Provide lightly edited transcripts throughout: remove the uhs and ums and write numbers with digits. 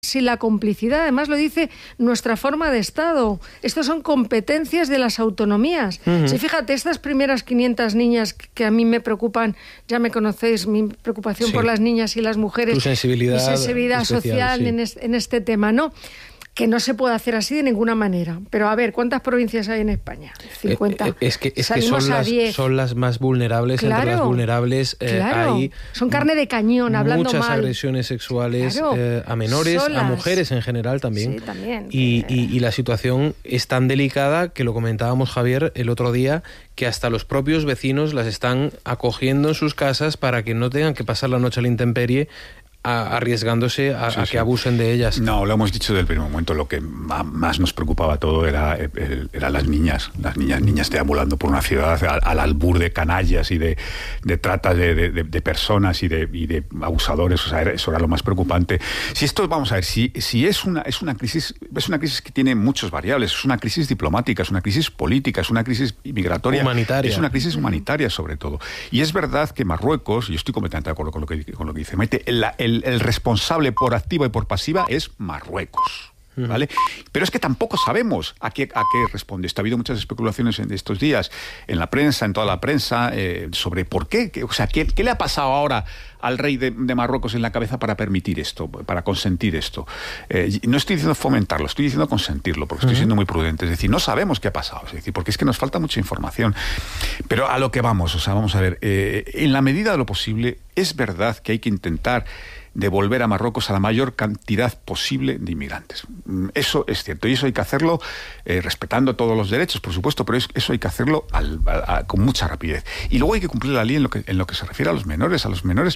sin la complicidad, además lo dice nuestra forma de Estado. Estos son competencias de las autonomías. Si fíjate, estas primeras 500 niñas que a mí me preocupan, ya me conocéis, mi preocupación por las niñas y las mujeres, tu sensibilidad especial, social en este tema, ¿no? Que no se puede hacer así de ninguna manera. Pero a ver, ¿cuántas provincias hay en España? 50. Es que son las más vulnerables. Claro, entre las vulnerables hay... Son carne de cañón, hablando muchas mal. agresiones sexuales a menores, a mujeres en general también. Sí, también. Y la situación es tan delicada que lo comentábamos, Javier, el otro día, que hasta los propios vecinos las están acogiendo en sus casas para que no tengan que pasar la noche a la intemperie arriesgándose a que abusen de ellas. No, lo hemos dicho desde el primer momento. Lo que más nos preocupaba todo era las niñas deambulando por una ciudad al albur de canallas y de trata de personas y de abusadores. O sea, eso era lo más preocupante. Si esto, vamos a ver, si es una crisis que tiene muchas variables. Es una crisis diplomática, es una crisis política, es una crisis migratoria, humanitaria. Es una crisis humanitaria sobre todo. Y es verdad que Marruecos, y estoy completamente de acuerdo con lo que dice Maite, el responsable por activa y por pasiva es Marruecos, ¿vale? Pero es que tampoco sabemos a qué responde esto. Ha habido muchas especulaciones en estos días, en la prensa, en toda la prensa, sobre por qué. O sea, ¿qué le ha pasado ahora al rey de Marruecos en la cabeza para permitir esto, para consentir esto? No estoy diciendo fomentarlo, estoy diciendo consentirlo, porque estoy siendo muy prudente. Es decir, no sabemos qué ha pasado, es decir, porque es que nos falta mucha información. Pero a lo que vamos, o sea, vamos a ver, en la medida de lo posible, es verdad que hay que intentar devolver a Marruecos a la mayor cantidad posible de inmigrantes. Eso es cierto, y eso hay que hacerlo respetando todos los derechos, por supuesto, pero eso hay que hacerlo con mucha rapidez. Y luego hay que cumplir la ley en lo que se refiere a los menores. A los menores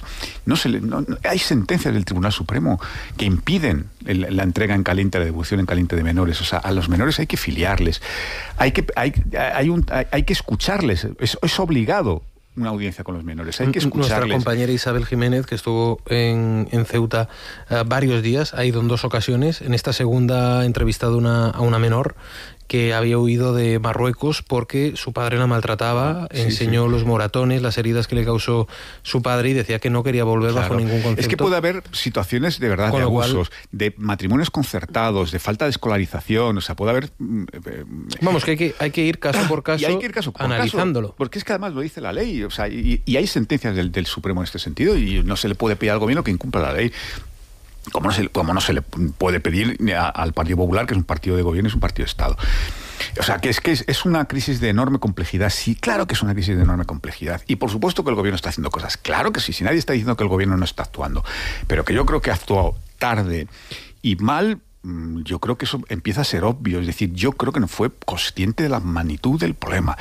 hay sentencias del Tribunal Supremo que impiden la entrega en caliente, la devolución en caliente de menores. O sea, a los menores hay que filiarles, hay que escucharles, es obligado una audiencia con los menores, hay que escucharles. Nuestra compañera Isabel Jiménez, que estuvo en Ceuta varios días, ha ido en 2 ocasiones. En esta segunda ha entrevistado a una menor que había huido de Marruecos porque su padre la maltrataba, enseñó los moratones, las heridas que le causó su padre y decía que no quería volver bajo ningún concepto. Es que puede haber situaciones de verdad de abusos, de matrimonios concertados, de falta de escolarización, o sea, puede haber... Vamos, que hay que ir caso por caso, analizándolo. Porque es que además lo dice la ley, o sea, y hay sentencias del Supremo en este sentido y no se le puede pedir al gobierno que incumpla la ley. Como no se le puede pedir al Partido Popular, que es un partido de gobierno, es un partido de Estado. O sea, que es una crisis de enorme complejidad. Sí, claro que es una crisis de enorme complejidad. Y por supuesto que el gobierno está haciendo cosas. Claro que sí, si nadie está diciendo que el gobierno no está actuando. Pero que yo creo que ha actuado tarde y mal, yo creo que eso empieza a ser obvio. Es decir, yo creo que no fue consciente de la magnitud del problema.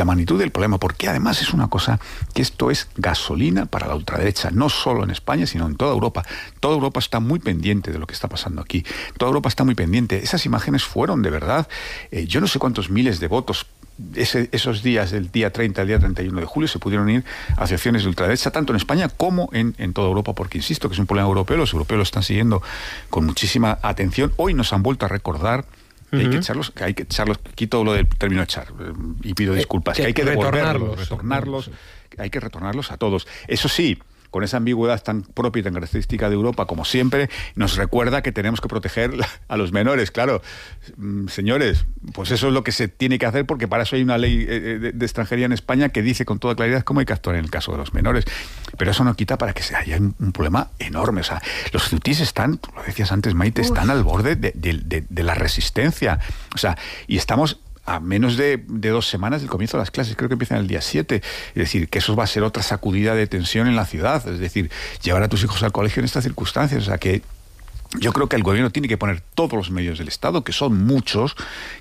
Porque además es una cosa que esto es gasolina para la ultraderecha, no solo en España, sino en toda Europa. Toda Europa está muy pendiente de lo que está pasando aquí. Toda Europa está muy pendiente. Esas imágenes fueron, de verdad, yo no sé cuántos miles de votos. Esos días, del día 30 al día 31 de julio, se pudieron ir a asociaciones de ultraderecha, tanto en España como en toda Europa, porque insisto que es un problema europeo, los europeos lo están siguiendo con muchísima atención. Hoy nos han vuelto a recordar que hay que echarlos, quito lo del término echar, y pido disculpas, que hay que retornarlos, hay que retornarlos a todos. Eso sí, con esa ambigüedad tan propia y tan característica de Europa, como siempre, nos recuerda que tenemos que proteger a los menores. Claro, señores, pues eso es lo que se tiene que hacer, porque para eso hay una ley de extranjería en España que dice con toda claridad cómo hay que actuar en el caso de los menores. Pero eso no quita para que haya un problema enorme. O sea, los ceutíes están, tú lo decías antes, Maite, están al borde de la resistencia. O sea, y estamos a menos de 2 semanas del comienzo de las clases, creo que empiezan el día 7. Es decir, que eso va a ser otra sacudida de tensión en la ciudad. Es decir, llevar a tus hijos al colegio en estas circunstancias. O sea, que yo creo que el gobierno tiene que poner todos los medios del Estado, que son muchos,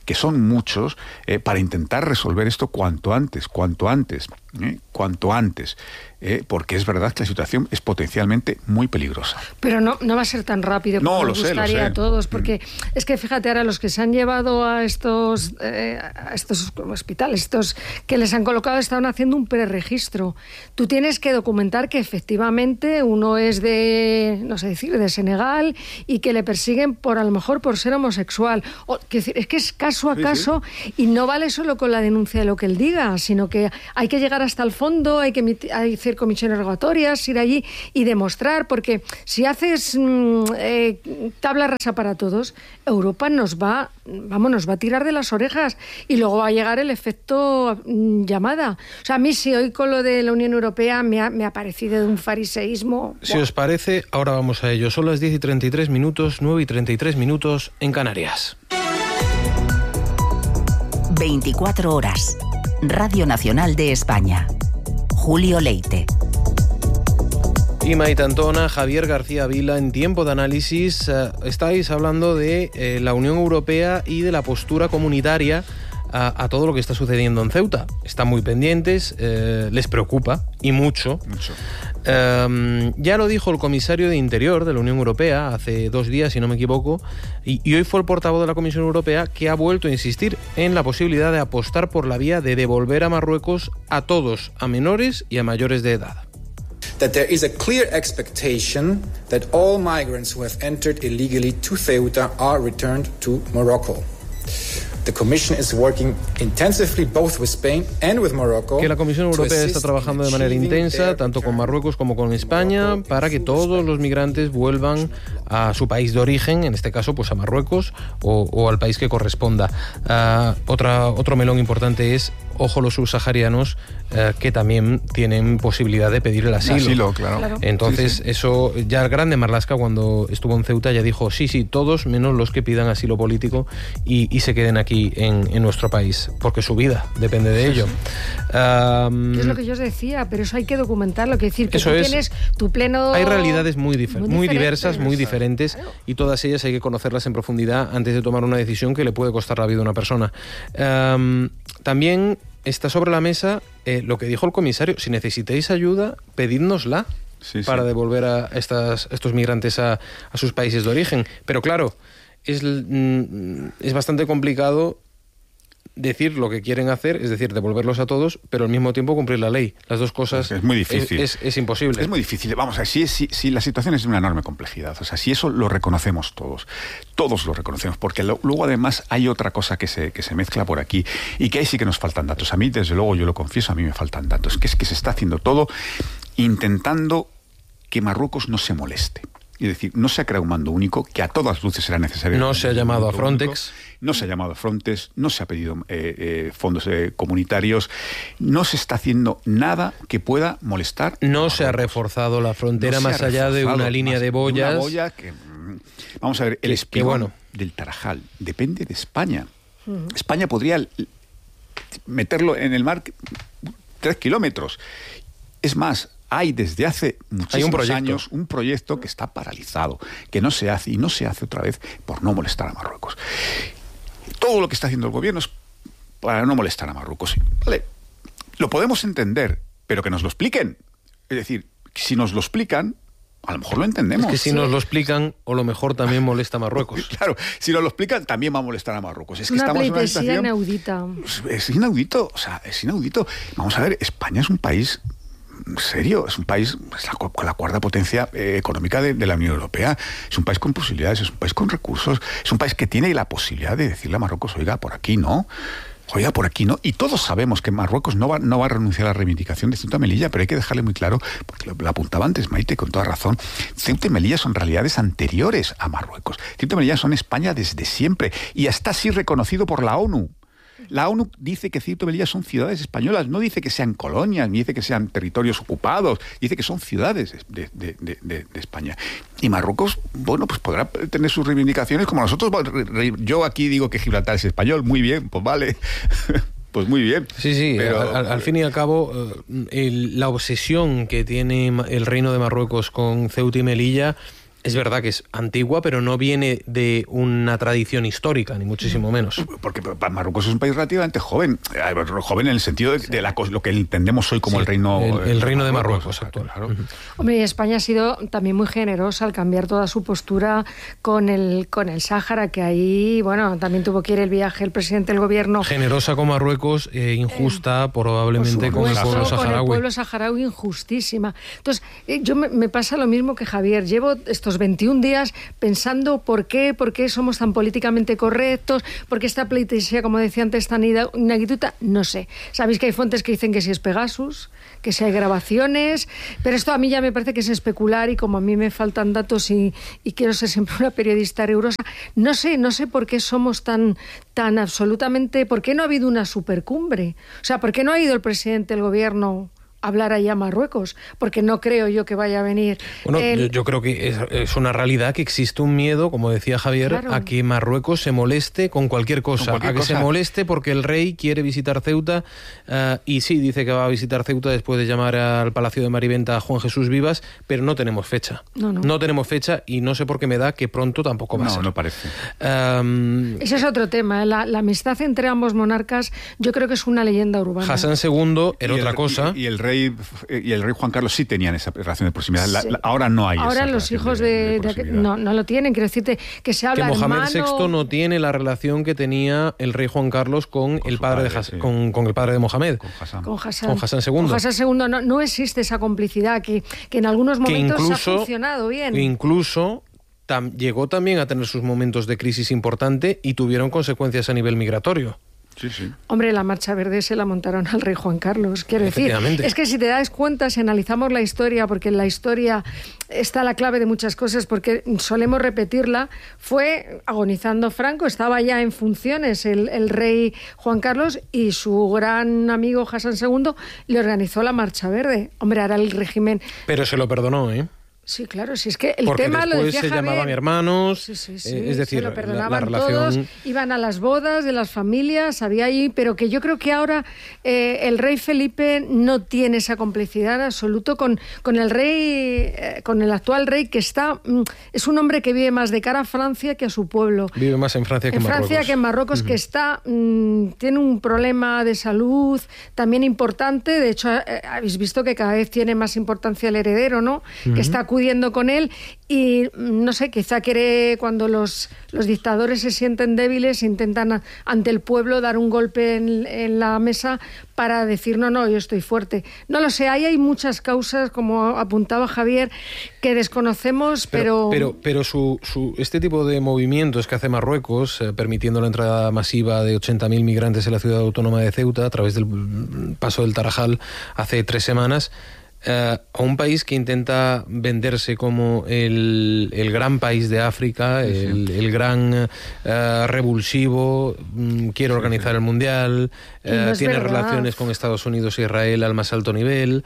para intentar resolver esto cuanto antes. Porque es verdad que la situación es potencialmente muy peligrosa. Pero no va a ser tan rápido como nos gustaría a todos, porque es que fíjate, ahora los que se han llevado a estos hospitales, estos que les han colocado, estaban haciendo un preregistro. Tú tienes que documentar que efectivamente uno es de Senegal y que le persiguen a lo mejor por ser homosexual. Es que es caso a caso, y no vale solo con la denuncia de lo que él diga, sino que hay que llegar hasta el fondo, hay que hacer hacer comisiones rogatorias, ir allí y demostrar, porque si haces tabla rasa para todos, Europa nos va a tirar de las orejas y luego va a llegar el efecto llamada. O sea, a mí sí, hoy con lo de la Unión Europea me ha parecido de un fariseísmo. Si os parece, ahora vamos a ello. Son las 10:33, 9:33 en Canarias. 24 horas. Radio Nacional de España. Julio Leite. Y Maite Antona, Javier García Vila, en Tiempo de Análisis estáis hablando de la Unión Europea y de la postura comunitaria a todo lo que está sucediendo en Ceuta. Están muy pendientes, les preocupa, y mucho. Ya lo dijo el comisario de Interior de la Unión Europea hace 2 días, si no me equivoco, y hoy fue el portavoz de la Comisión Europea que ha vuelto a insistir en la posibilidad de apostar por la vía de devolver a Marruecos a todos, a menores y a mayores de edad. That there is a clear expectation that all migrants who have entered illegally to Ceuta are returned to Morocco. The Commission is working intensively both with Spain and with Morocco. Que la Comisión Europea está trabajando de manera intensa, tanto con Marruecos como con España, para que todos los migrantes vuelvan a su país de origen, en este caso pues a Marruecos o al país que corresponda. Otro melón importante es, ojo, los subsaharianos que también tienen posibilidad de pedir el asilo. Claro. Entonces, sí. Eso, ya el grande Marlaska, cuando estuvo en Ceuta, ya dijo, sí, todos, menos los que pidan asilo político y se queden aquí en nuestro país, porque su vida depende de ello. Es lo que yo os decía, pero eso hay que documentarlo, que decir que tú tienes tu pleno... Hay realidades muy diversas, muy diferentes, claro. Y todas ellas hay que conocerlas en profundidad antes de tomar una decisión que le puede costar la vida a una persona. También está sobre la mesa lo que dijo el comisario: si necesitáis ayuda, pedídnosla para devolver a estos migrantes a sus países de origen. Pero claro, es bastante complicado decir lo que quieren hacer, es decir, devolverlos a todos, pero al mismo tiempo cumplir la ley. Las dos cosas es muy difícil. Es imposible. Es muy difícil. Vamos a ver, si la situación es de una enorme complejidad, o sea, si eso lo reconocemos todos lo reconocemos, porque luego además hay otra cosa que se mezcla por aquí y que ahí sí que nos faltan datos. A mí, desde luego, yo lo confieso, a mí me faltan datos, que es que se está haciendo todo intentando que Marruecos no se moleste. Es decir, no se ha creado un mando único, que a todas luces será necesario. No se ha llamado a Frontex. No se ha llamado a Frontex, no se ha pedido fondos comunitarios, no se está haciendo nada que pueda molestar. No se ha reforzado la frontera más allá de una línea de boyas. Una boya que, vamos a ver, el espigón del Tarajal depende de España. España podría meterlo en el mar 3 kilómetros. Es más, hay desde hace muchísimos años un proyecto que está paralizado, que no se hace, y no se hace otra vez por no molestar a Marruecos. Todo lo que está haciendo el gobierno es para no molestar a Marruecos. Vale, lo podemos entender, pero que nos lo expliquen. Es decir, si nos lo explican, a lo mejor lo entendemos. Es que si nos lo explican, o lo mejor también molesta a Marruecos. Claro, si nos lo explican, también va a molestar a Marruecos. Es que una estamos en una situación inaudita. Es inaudito, o sea, es inaudito. Vamos a ver, España es un país serio, es un país con la cuarta potencia económica de la Unión Europea, es un país con posibilidades, es un país con recursos, es un país que tiene la posibilidad de decirle a Marruecos, oiga, por aquí no, y todos sabemos que Marruecos no va a renunciar a la reivindicación de Ceuta y Melilla, pero hay que dejarle muy claro, porque lo apuntaba antes Maite con toda razón, Ceuta y Melilla son realidades anteriores a Marruecos. Ceuta y Melilla son España desde siempre, y está así reconocido por la ONU. La ONU dice que Ceuta y Melilla son ciudades españolas, no dice que sean colonias, ni dice que sean territorios ocupados, dice que son ciudades de España. Y Marruecos, bueno, pues podrá tener sus reivindicaciones como nosotros. Yo aquí digo que Gibraltar es español, muy bien, pues vale. Pues muy bien. Sí, pero al fin y al cabo, la obsesión que tiene el Reino de Marruecos con Ceuta y Melilla es verdad que es antigua, pero no viene de una tradición histórica, ni muchísimo menos. Porque Marruecos es un país relativamente joven. Joven en el sentido de lo que entendemos hoy como el reino... El reino de Marruecos actual. Claro. Hombre, y España ha sido también muy generosa al cambiar toda su postura con el Sáhara, que ahí, bueno, también tuvo que ir el viaje el presidente del gobierno. Generosa con Marruecos, injusta probablemente con el pueblo saharaui. Con el pueblo saharaui, injustísima. Entonces, yo me pasa lo mismo que Javier. Llevo estos estos 21 días pensando por qué somos tan políticamente correctos, por qué esta pleitesía, como decía antes, tan inaguituta, no sé. Sabéis que hay fuentes que dicen que si es Pegasus, que si hay grabaciones, pero esto a mí ya me parece que es especular, y como a mí me faltan datos y quiero ser siempre una periodista rigurosa, no sé por qué somos tan absolutamente, por qué no ha habido una supercumbre, o sea, por qué no ha ido el presidente del gobierno hablar allá a Marruecos, porque no creo yo que vaya a venir. Bueno, yo creo que es una realidad que existe un miedo, como decía Javier, claro, a que Marruecos se moleste con cualquier cosa, se moleste porque el rey quiere visitar Ceuta, y sí, dice que va a visitar Ceuta después de llamar al Palacio de Mariventa a Juan Jesús Vivas, pero no tenemos fecha. No tenemos fecha, y no sé por qué me da que pronto tampoco va a ser. No parece. Ese es otro tema. La amistad entre ambos monarcas yo creo que es una leyenda urbana. Hassan II era otra cosa. Y el rey Juan Carlos sí tenían esa relación de proximidad. Sí. Ahora no hay. Ahora los hijos de no lo tienen. Quiero decirte que se habla. Que Mohamed VI no tiene la relación que tenía el rey Juan Carlos con el padre de Hassan, con el padre de Mohamed. Con Hassan II. Con Hassan II no existe esa complicidad que en algunos momentos ha funcionado bien. Incluso llegó también a tener sus momentos de crisis importante y tuvieron consecuencias a nivel migratorio. Sí. Hombre, la Marcha Verde se la montaron al rey Juan Carlos, quiero decir. Es que si te das cuenta, si analizamos la historia, porque en la historia está la clave de muchas cosas, porque solemos repetirla, fue agonizando Franco, estaba ya en funciones el rey Juan Carlos, y su gran amigo Hassan II le organizó la Marcha Verde. Hombre, ahora el régimen... Pero se lo perdonó, ¿eh? Sí, claro, si es que el porque tema lo decía se Javier, llamaban hermanos, sí, es decir, se lo perdonaban la relación... todos, iban a las bodas de las familias, había ahí, pero que yo creo que ahora el rey Felipe no tiene esa complicidad en absoluto con el rey, con el actual rey, que es un hombre que vive más de cara a Francia que a su pueblo. Vive más en Francia que en Marruecos. Que está, tiene un problema de salud también importante, de hecho habéis visto que cada vez tiene más importancia el heredero, ¿no? Que está acudiendo con él, y no sé, quizá quiere, cuando los dictadores se sienten débiles, intentan ante el pueblo dar un golpe en la mesa para decir no, yo estoy fuerte. No lo sé, hay muchas causas, como apuntaba Javier, que desconocemos, pero este tipo de movimientos que hace Marruecos, permitiendo la entrada masiva de 80.000 migrantes en la ciudad autónoma de Ceuta a través del paso del Tarajal hace 3 semanas, a un país que intenta venderse como el gran país de África, el gran revulsivo, quiere organizar el Mundial, tiene relaciones con Estados Unidos e Israel al más alto nivel.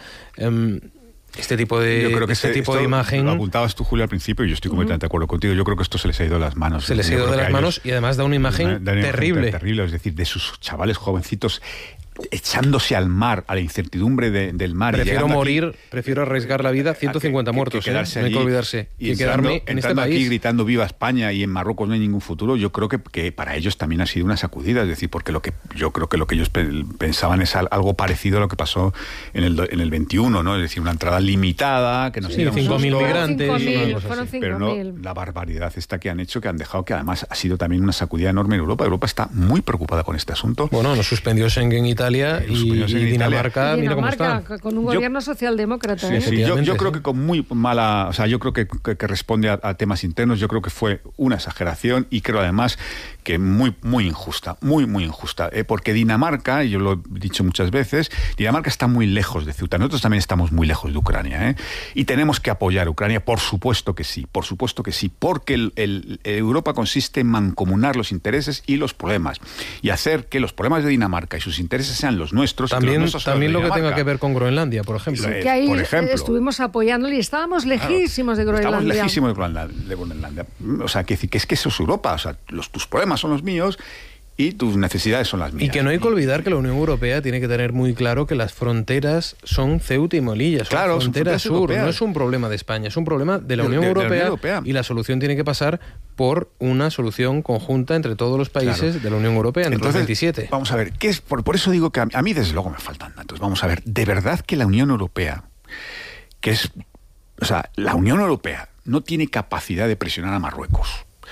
Este tipo de imagen... Lo apuntabas tú, Julio, al principio, y yo estoy completamente de acuerdo contigo. Yo creo que esto se les ha ido de las manos. Se les ha ido de las manos, y además da una imagen terrible. Es decir, de sus chavales jovencitos echándose al mar, a la incertidumbre del mar. Prefiero arriesgar la vida, 150 muertos, no hay que olvidarse, y quedarme en este país. Aquí gritando viva España, y en Marruecos no hay ningún futuro. Yo creo que para ellos también ha sido una sacudida, es decir, porque yo creo que lo que ellos pensaban es algo parecido a lo que pasó en el 21, ¿no? Es decir, una entrada limitada, que no sé, 5.000 migrantes, fueron 5.000. Pero no la barbaridad esta que han hecho, que han dejado, que además ha sido también una sacudida enorme en Europa. Europa está muy preocupada con este asunto. Bueno, nos suspendió Schengen Italia, y Dinamarca, mira cómo está. Con un gobierno socialdemócrata. Yo creo que con muy mala... O sea, yo creo que responde a temas internos. Yo creo que fue una exageración, y creo además que muy injusta, muy injusta. Porque Dinamarca, y yo lo he dicho muchas veces, Dinamarca está muy lejos de Ceuta. Nosotros también estamos muy lejos de Ucrania, y tenemos que apoyar a Ucrania, por supuesto que sí, porque Europa consiste en mancomunar los intereses y los problemas, y hacer que los problemas de Dinamarca y sus intereses sean los nuestros. También lo que tenga que ver con Groenlandia, por ejemplo. Que ahí estuvimos apoyándole y estábamos lejísimos de Groenlandia. Estamos lejísimos de Groenlandia. O sea, que es que eso es Europa. O sea, tus problemas son los míos y tus necesidades son las mías. Y que no hay que olvidar que la Unión Europea tiene que tener muy claro que las fronteras son Ceuta y Melilla, son fronteras sur, europeas. No es un problema de España, es un problema de la Unión Europea, y la solución tiene que pasar por una solución conjunta entre todos los países de la Unión Europea, entre los 27. Vamos a ver, por eso digo que a mí desde luego me faltan datos. Vamos a ver, de verdad que la Unión Europea, la Unión Europea no tiene capacidad de presionar a Marruecos.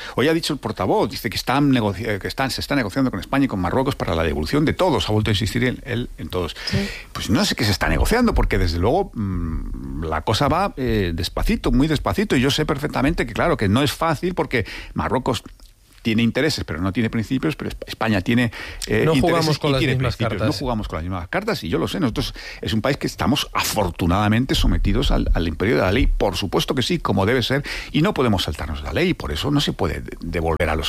Hoy ha dicho el portavoz, dice que se está negociando con España y con Marruecos para la devolución de todos. Ha vuelto a insistir él en todos. Sí. Pues no sé qué se está negociando, porque desde luego la cosa va despacito, muy despacito. Y yo sé perfectamente que, claro, que no es fácil, porque Marruecos tiene intereses, pero no tiene principios, pero España tiene no intereses jugamos con y las tiene mismas principios. cartas. No jugamos con las mismas cartas, y yo lo sé. Nosotros es un país que estamos afortunadamente sometidos al imperio de la ley. Por supuesto que sí, como debe ser, y no podemos saltarnos la ley, y por eso no se puede devolver a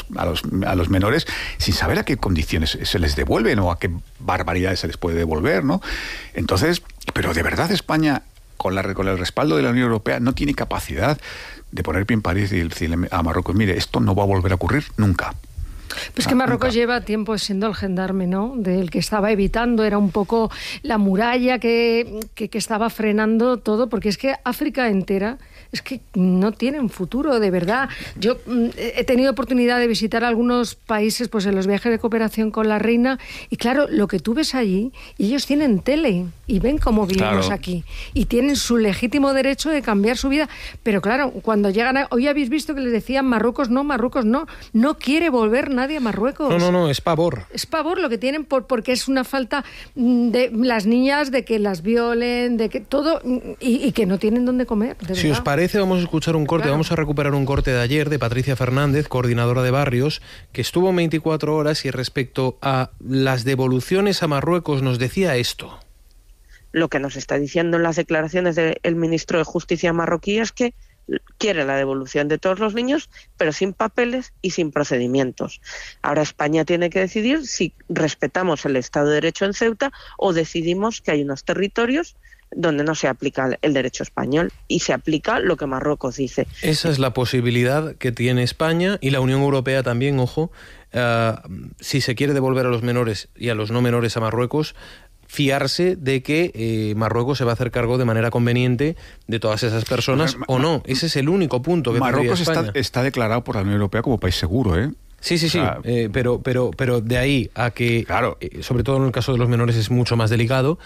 los menores sin saber a qué condiciones se les devuelven o a qué barbaridades se les puede devolver, ¿no? Entonces, pero de verdad España, con el respaldo de la Unión Europea, no tiene capacidad de poner pie en pared y decirle a Marruecos, mire, esto no va a volver a ocurrir nunca. Pues que Marruecos lleva tiempo siendo el gendarme, ¿no? Del que estaba evitando, era un poco la muralla que estaba frenando todo, porque es que África entera es que no tienen futuro, de verdad. Yo he tenido oportunidad de visitar algunos países, pues en los viajes de cooperación con la reina, y claro, lo que tú ves allí, y ellos tienen tele y ven cómo vivimos aquí, y tienen su legítimo derecho de cambiar su vida, pero claro, cuando llegan hoy habéis visto que les decían Marruecos no quiere volver nadie a Marruecos. No, es pavor. Es pavor lo que tienen porque es una falta de las niñas, de que las violen, de que todo, y que no tienen dónde comer, de verdad. Si os parece, vamos a escuchar un corte, claro. Vamos a recuperar un corte de ayer de Patricia Fernández, coordinadora de barrios, que estuvo en 24 horas y respecto a las devoluciones a Marruecos nos decía esto. Lo que nos está diciendo en las declaraciones del ministro de Justicia marroquí es que quiere la devolución de todos los niños, pero sin papeles y sin procedimientos. Ahora España tiene que decidir si respetamos el Estado de Derecho en Ceuta o decidimos que hay unos territorios donde no se aplica el derecho español y se aplica lo que Marruecos dice. Esa es la posibilidad que tiene España y la Unión Europea también, ojo, si se quiere devolver a los menores y a los no menores a Marruecos, fiarse de que Marruecos se va a hacer cargo de manera conveniente de todas esas personas o no. Ese es el único punto que Marruecos España. está declarado por la Unión Europea como país seguro, ¿eh? Sí, pero de ahí a que, claro, sobre todo en el caso de los menores es mucho más delicado,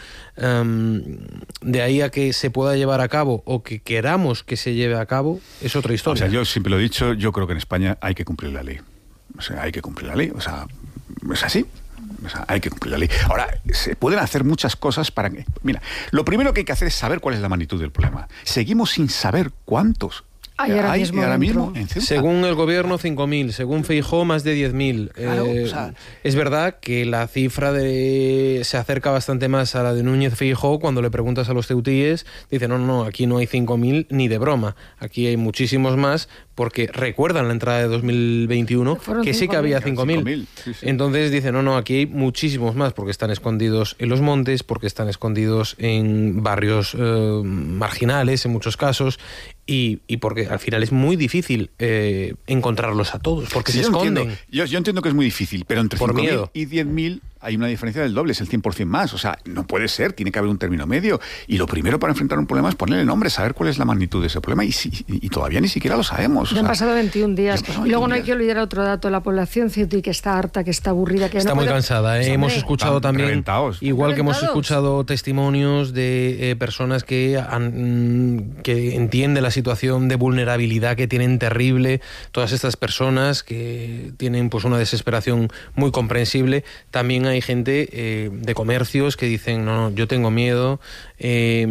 de ahí a que se pueda llevar a cabo o que queramos que se lleve a cabo, es otra historia. O sea, yo siempre lo he dicho, yo creo que en España hay que cumplir la ley. O sea, hay que cumplir la ley, o sea, es así. O sea, hay que cumplir la ley. Ahora, se pueden hacer muchas cosas para que... Mira, lo primero que hay que hacer es saber cuál es la magnitud del problema. Seguimos sin saber cuántos hay ahora mismo en Ceuta. Según el gobierno, 5.000. Según Feijóo, más de 10.000. Claro, o sea, es verdad que la cifra se acerca bastante más a la de Núñez Feijóo. Cuando le preguntas a los ceutíes, dicen, no, aquí no hay 5.000 ni de broma. Aquí hay muchísimos más, porque recuerdan la entrada de 2021, que sí que había 5.000. Sí. Entonces dicen, no, aquí hay muchísimos más, porque están escondidos en los montes, porque están escondidos en barrios marginales, en muchos casos, y porque al final es muy difícil encontrarlos a todos, porque se esconden. Yo entiendo que es muy difícil, pero entre 5.000 y 10.000 hay una diferencia del doble, es el 100% más. O sea, no puede ser, tiene que haber un término medio. Y lo primero para enfrentar un problema es ponerle nombre, saber cuál es la magnitud de ese problema, y todavía ni siquiera lo sabemos. Ya han pasado 21 días. Y luego no hay que olvidar otro dato, la población ceutí que está harta, que está aburrida, que está muy cansada. Pues, hemos escuchado también, igual que hemos escuchado testimonios de personas que entienden la situación de vulnerabilidad que tienen terrible, todas estas personas que tienen pues una desesperación muy comprensible. También hay gente de comercios que dicen, no, yo tengo miedo, se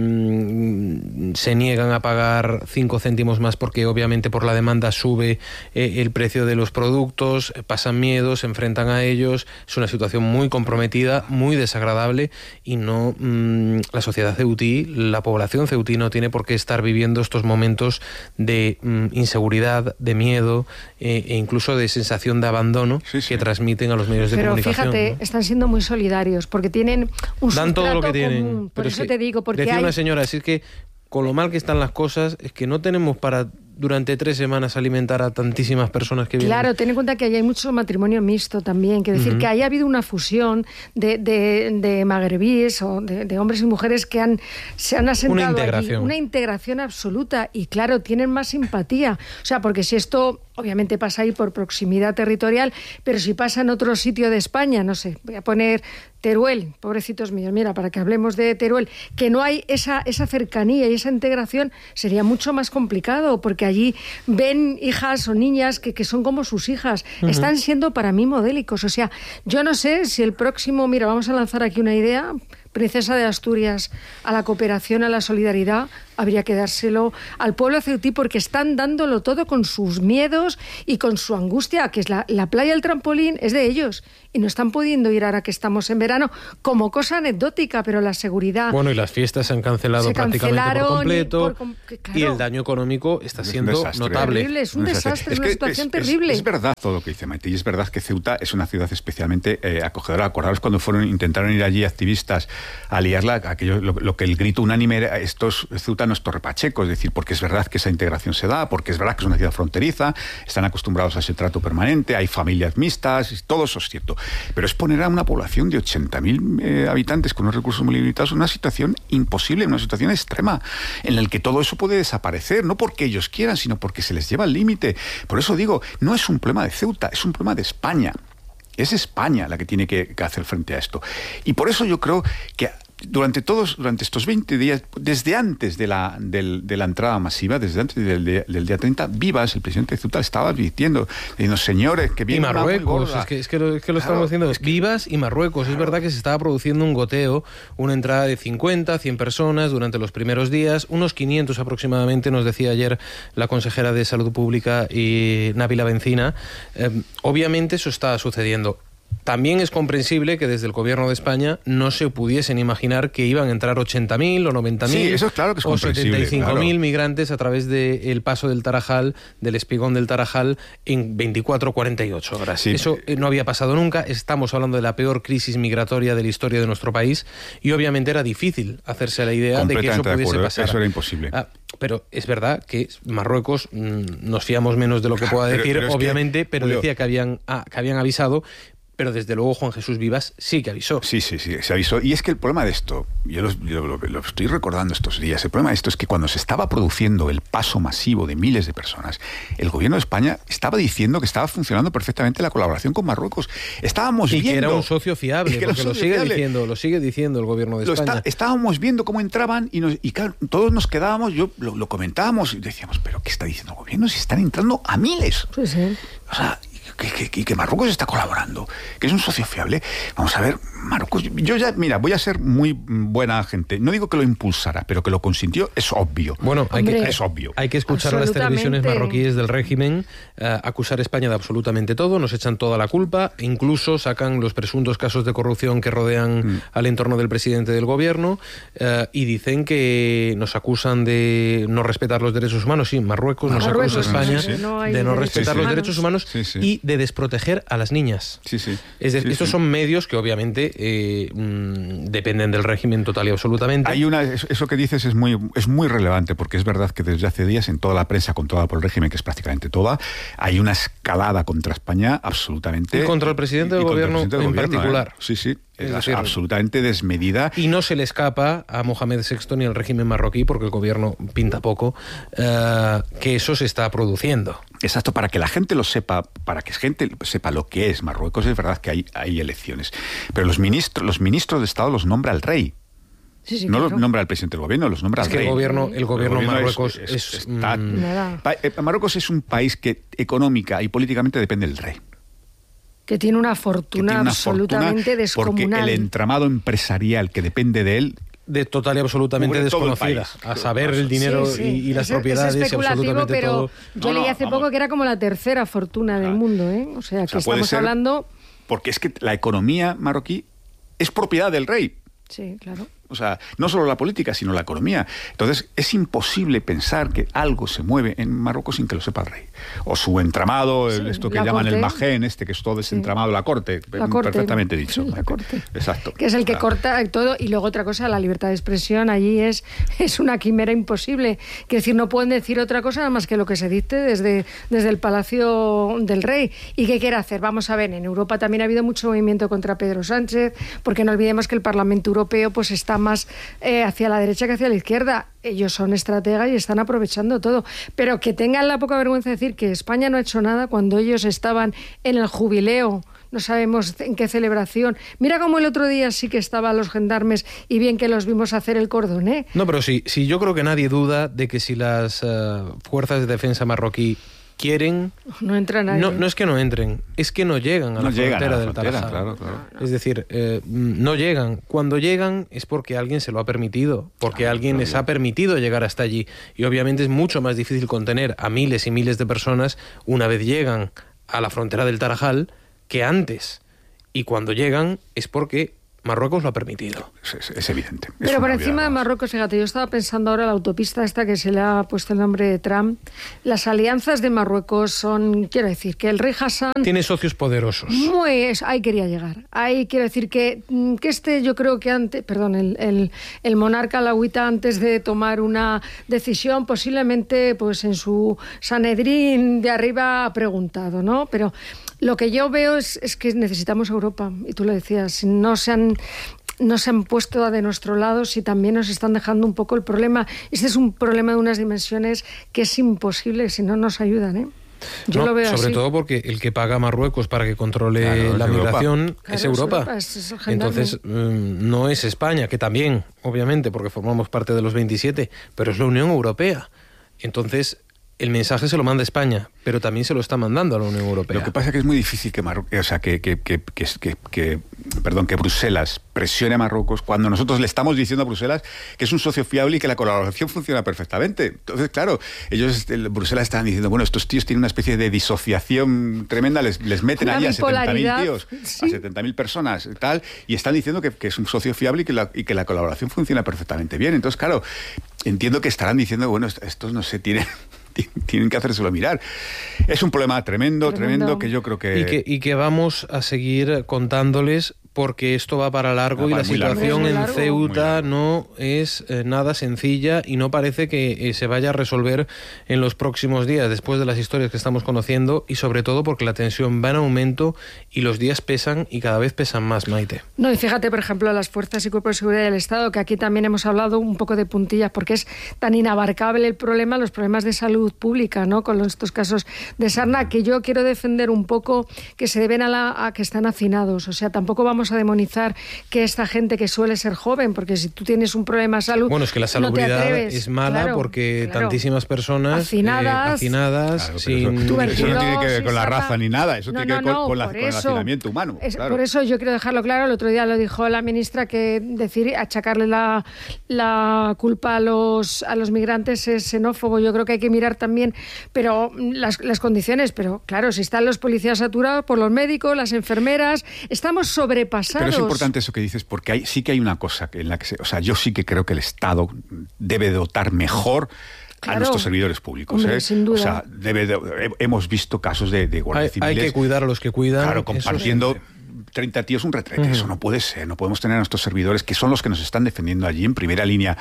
niegan a pagar 5 céntimos más porque obviamente por la demanda sube el precio de los productos, pasan miedo, se enfrentan a ellos. Es una situación muy comprometida, muy desagradable, y no la sociedad ceutí, la población ceutí no tiene por qué estar viviendo estos momentos de inseguridad, de miedo e incluso de sensación de abandono que transmiten a los medios de comunicación. Pero fíjate, están siendo muy solidarios porque tienen un dan todo lo que tienen común. Por eso te digo, porque decía una señora, si es que con lo mal que están las cosas, es que no tenemos para durante 3 semanas alimentar a tantísimas personas que vienen. Claro, ten en cuenta que hay mucho matrimonio mixto también, que decir que haya habido una fusión de magrebíes o de hombres y mujeres que se han asentado allí, una integración absoluta, y claro, tienen más simpatía. O sea, porque si esto obviamente pasa ahí por proximidad territorial, pero si pasa en otro sitio de España, no sé, voy a poner Teruel, pobrecitos míos, mira, para que hablemos de Teruel, que no hay esa cercanía y esa integración, sería mucho más complicado, porque allí ven hijas o niñas que son como sus hijas. Están siendo para mí modélicos. O sea, yo no sé si el próximo, mira, vamos a lanzar aquí una idea, Princesa de Asturias, a la cooperación, a la solidaridad, habría que dárselo al pueblo ceutí, porque están dándolo todo con sus miedos y con su angustia, que es la playa, el trampolín, es de ellos. Y no están pudiendo ir ahora que estamos en verano, como cosa anecdótica, pero la seguridad... Bueno, y las fiestas se han cancelado prácticamente por completo, y el daño económico está siendo notable. Es un desastre, es una situación terrible. Es verdad todo lo que dice Maite, y es verdad que Ceuta es una ciudad especialmente acogedora. Acordaros cuando intentaron ir allí activistas a liarla, aquello, lo que el grito unánime era, Ceuta no es Torre Pacheco, es decir, porque es verdad que esa integración se da, porque es verdad que es una ciudad fronteriza, están acostumbrados a ese trato permanente, hay familias mixtas, todo eso es cierto. Pero es poner a una población de 80.000 habitantes con unos recursos muy limitados en una situación imposible, una situación extrema, en la que todo eso puede desaparecer, no porque ellos quieran, sino porque se les lleva al límite. Por eso digo, no es un problema de Ceuta, es un problema de España. Es España la que tiene que hacer frente a esto. Y por eso yo creo que durante estos 20 días, desde antes de la entrada masiva, desde antes del día 30, Vivas, el presidente de Ceuta, estaba diciendo señores, que viene y Marruecos, es que lo estamos haciendo, Vivas y Marruecos. Claro. Es verdad que se estaba produciendo un goteo, una entrada de 50, 100 personas durante los primeros días, unos 500 aproximadamente, nos decía ayer la consejera de Salud Pública y Nabila Bencina. Obviamente eso está sucediendo. También es comprensible que desde el gobierno de España no se pudiesen imaginar que iban a entrar 80.000 o 90.000 sí, eso es claro que es o 75.000 migrantes a través del paso del Tarajal, del espigón del Tarajal, en 24 o 48 horas. Sí. Eso no había pasado nunca. Estamos hablando de la peor crisis migratoria de la historia de nuestro país y obviamente era difícil hacerse la idea de que eso pudiese pasar. Eso era imposible. Pero es verdad que Marruecos, nos fiamos menos de lo que pueda decir, obviamente, pero decía que habían avisado. Pero desde luego Juan Jesús Vivas sí que avisó. Sí, se avisó. Y es que el problema de esto, yo lo estoy recordando estos días, el problema de esto es que cuando se estaba produciendo el paso masivo de miles de personas, el gobierno de España estaba diciendo que estaba funcionando perfectamente la colaboración con Marruecos. Estábamos viendo... Y que era un socio fiable, porque lo sigue diciendo el gobierno de España. Estábamos viendo cómo entraban y claro, todos nos quedábamos, lo comentábamos y decíamos, ¿pero qué está diciendo el gobierno? Si están entrando a miles. Pues sí. O sea... Que Marruecos está colaborando, que es un socio fiable. Vamos a ver, Marruecos, yo ya, mira, voy a ser muy buena gente. No digo que lo impulsara, pero que lo consintió es obvio. Bueno, es obvio. Hay que escuchar a las televisiones marroquíes del régimen acusar a España de absolutamente todo, nos echan toda la culpa, incluso sacan los presuntos casos de corrupción que rodean al entorno del presidente del gobierno y dicen que nos acusan de no respetar los derechos humanos. Sí, Marruecos nos acusa a España de no respetar los derechos humanos y de desproteger a las niñas. Estos son medios que obviamente dependen del régimen total y absolutamente. Eso que dices es muy relevante, porque es verdad que desde hace días en toda la prensa controlada por el régimen, que es prácticamente toda, hay una escalada contra España absolutamente... Y contra el presidente del gobierno en particular. Sí. Es absolutamente desmedida. Y no se le escapa a Mohamed VI ni al régimen marroquí, porque el gobierno pinta poco, que eso se está produciendo. Exacto, para que la gente lo sepa, para que la gente sepa lo que es Marruecos, es verdad que hay elecciones. Pero los ministros de Estado los nombra el rey. No claro. Los nombra el presidente del gobierno, los nombra el rey. El gobierno de Marruecos Marruecos es un país que económica y políticamente depende del rey. Que tiene una fortuna absolutamente descomunal. Porque el entramado empresarial que depende de él... de total y absolutamente desconocida, a saber el dinero y las propiedades y absolutamente pero todo. Yo leí hace poco que era como la tercera fortuna del mundo, ¿eh? O sea, que estamos hablando... Porque es que la economía marroquí es propiedad del rey. Sí, claro. O sea, no solo la política, sino la economía. Entonces, es imposible pensar que algo se mueve en Marruecos sin que lo sepa el rey. O su entramado, esto que llaman el majén, que es todo desentramado, la corte, perfectamente dicho. La corte. Exacto. Que es el que corta todo. Y luego otra cosa, la libertad de expresión allí es una quimera imposible. Quiero decir, no pueden decir otra cosa nada más que lo que se dicte desde el Palacio del Rey. ¿Y qué quiere hacer? Vamos a ver, en Europa también ha habido mucho movimiento contra Pedro Sánchez, porque no olvidemos que el Parlamento Europeo pues está más hacia la derecha que hacia la izquierda. Ellos son estrategas y están aprovechando todo. Pero que tengan la poca vergüenza de decir que España no ha hecho nada cuando ellos estaban en el jubileo no sabemos en qué celebración. Mira cómo el otro día sí que estaban los gendarmes y bien que los vimos hacer el cordón, ¿eh? No, pero sí, yo creo que nadie duda de que si las fuerzas de defensa marroquí quieren... No entra nadie. No es que no entren, es que no llegan a la frontera del Tarajal. Claro. Es decir, no llegan. Cuando llegan es porque alguien se lo ha permitido, porque alguien les ha permitido llegar hasta allí. Y obviamente es mucho más difícil contener a miles y miles de personas una vez llegan a la frontera del Tarajal que antes. Y cuando llegan es porque Marruecos lo ha permitido. Es evidente. Pero por encima de Marruecos, fíjate, yo estaba pensando ahora la autopista esta que se le ha puesto el nombre de Trump. Las alianzas de Marruecos son, quiero decir, que el rey Hassan... Tiene socios poderosos. Ahí quería llegar. Ahí quiero decir que yo creo que antes, perdón, el monarca alauita antes de tomar una decisión, posiblemente pues en su Sanedrín de arriba ha preguntado, ¿no? Pero lo que yo veo es que necesitamos Europa, y tú lo decías, no se han puesto de nuestro lado, si también nos están dejando un poco el problema. Este es un problema de unas dimensiones que es imposible si no nos ayudan, ¿eh? Yo lo veo sobre así. todo porque el que paga a Marruecos para que controle la migración es Europa. Entonces, no es España, que también, obviamente, porque formamos parte de los 27, pero es la Unión Europea. Entonces, el mensaje se lo manda España, pero también se lo está mandando a la Unión Europea. Lo que pasa es que es muy difícil que Bruselas presione a Marruecos cuando nosotros le estamos diciendo a Bruselas que es un socio fiable y que la colaboración funciona perfectamente. Entonces, claro, Bruselas están diciendo, bueno, estos tíos tienen una especie de disociación tremenda, les meten allí a 70.000 tíos, sí, a 70.000 personas y tal, y están diciendo que es un socio fiable y que la colaboración funciona perfectamente bien. Entonces, claro, entiendo que estarán diciendo, bueno, estos no se tienen que hacérselo mirar. Es un problema tremendo, que yo creo que... Y que vamos a seguir contándoles, porque esto va para largo y la situación en Ceuta no es nada sencilla y no parece que se vaya a resolver en los próximos días, después de las historias que estamos conociendo, y sobre todo porque la tensión va en aumento y los días pesan y cada vez pesan más, Maite. No, y fíjate, por ejemplo, las fuerzas y cuerpos de seguridad del Estado, que aquí también hemos hablado un poco de puntillas, porque es tan inabarcable el problema, los problemas de salud pública, ¿no? Con estos casos de sarna, que yo quiero defender un poco que se deben a que están hacinados. O sea, tampoco vamos a demonizar que esta gente que suele ser joven, porque si tú tienes un problema de salud, bueno, es que la salubridad es mala, porque tantísimas personas hacinadas sin... Eso no tiene que ver con la raza ni nada, eso tiene que ver con el hacinamiento humano. Por eso yo quiero dejarlo claro. El otro día lo dijo la ministra, que achacarle la culpa a los migrantes es xenófobo. Yo creo que hay que mirar también pero las condiciones, pero claro, si están los policías saturados por los médicos, las enfermeras, estamos sobrepasados. Pero es importante eso que dices, porque sí que hay una cosa en la que yo sí que creo que el Estado debe dotar mejor a nuestros servidores públicos. Hombre, sin duda. O sea, hemos visto casos de guardias civiles. Hay que cuidar a los que cuidan. Claro, compartiendo 30 tíos un retrete. Eso no puede ser. No podemos tener a nuestros servidores, que son los que nos están defendiendo allí en primera línea,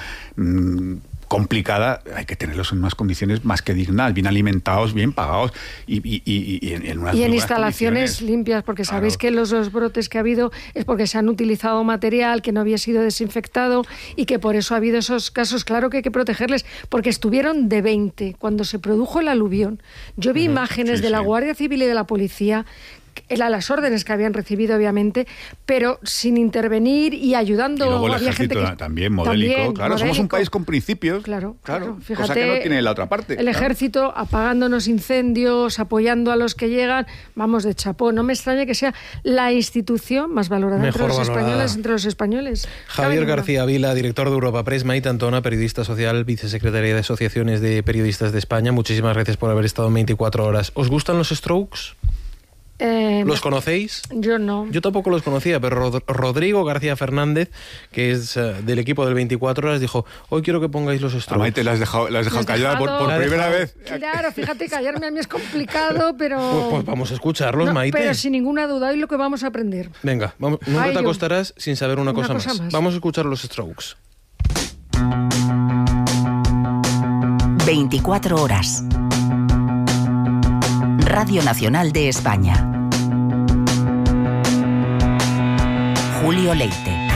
complicada. Hay que tenerlos en unas condiciones más que dignas, bien alimentados, bien pagados y en instalaciones limpias, porque sabéis que los dos brotes que ha habido es porque se han utilizado material que no había sido desinfectado y que por eso ha habido esos casos. Claro que hay que protegerles, porque estuvieron de 20 cuando se produjo el aluvión. Yo vi imágenes de la Guardia Civil y de la policía, a las órdenes que habían recibido, obviamente, pero sin intervenir y ayudando. Y luego el ejército también modélico. Claro, somos un país con principios. Claro. Fíjate, cosa que no tiene la otra parte. El ejército apagándonos incendios, apoyando a los que llegan. Vamos, de chapó. No me extraña que sea la institución más valorada entre los españoles. Javier García Vila, director de Europa Press. Maite Antona, periodista social, vicesecretaria de Asociaciones de Periodistas de España. Muchísimas gracias por haber estado en 24 horas. ¿Os gustan los Strokes? ¿Los conocéis? Yo no. Yo tampoco los conocía, pero Rodrigo García Fernández, que es del equipo del 24 horas, dijo: hoy quiero que pongáis los Strokes. Maite, la has dejado callar por primera vez. Claro, fíjate, callarme a mí es complicado, pero... Pues vamos a escucharlos, Maite. Pero sin ninguna duda, hoy lo que vamos a aprender. Venga, nunca te acostarás sin saber una cosa más. Vamos a escuchar los Strokes. 24 horas. Radio Nacional de España. Julio Leite.